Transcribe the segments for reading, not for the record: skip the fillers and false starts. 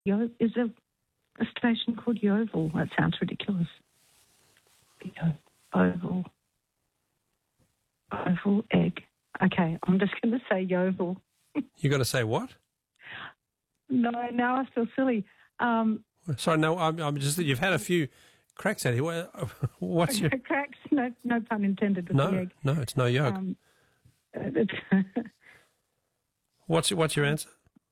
Is there a station called Yeovil? That sounds ridiculous. Oval egg. Okay, I'm just going to say Yeovil. You got to say what? No, now I feel silly. Sorry, no, I'm just. You've had a few cracks at it. What's your cracks? No pun intended with the egg. No, it's no yolk. What's your answer?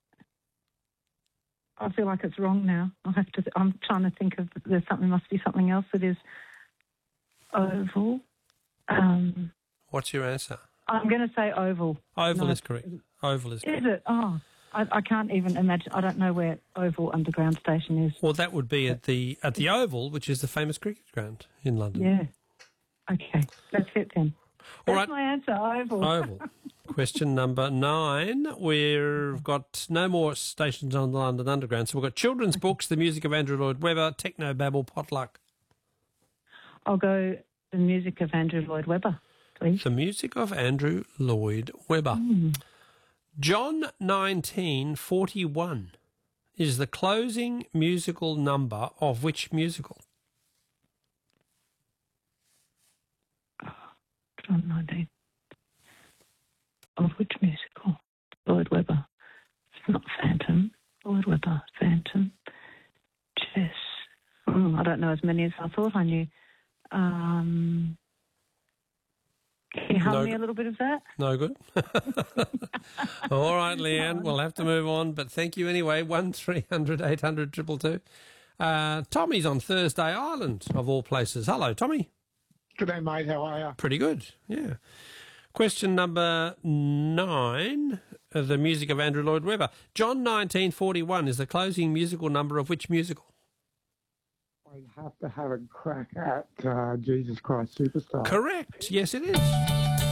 I feel like it's wrong now. I'm trying to think of. Must be something else that is oval. What's your answer? I'm going to say oval. Oval is correct. Oval is correct. Is it? Oh, I can't even imagine. I don't know where Oval Underground Station is. Well, that would be at the Oval, which is the famous cricket ground in London. Yeah. Okay, that's it then. All that's right. my answer, Oval. Oval. Question number 9. We've got no more stations on the London Underground, so we've got children's books, the music of Andrew Lloyd Webber, techno babble, potluck. I'll go the music of Andrew Lloyd Webber, please. The music of Andrew Lloyd Webber. John 1941 is the closing musical number of which musical? John 19. Of which musical? Lloyd Webber. It's not Phantom. Lloyd Webber. Phantom. Chess. I don't know as many as I thought I knew. Can you hum me a little bit of that? No good. All right, Leanne, we'll have to move on, but thank you anyway. 1300 800 222. Tommy's on Thursday Island, of all places. Hello, Tommy. G'day, mate. How are you? Pretty good, yeah. Question number 9, the music of Andrew Lloyd Webber. John 1941 is the closing musical number of which musical? I'd have to have a crack at Jesus Christ Superstar. Correct. Yes, it is.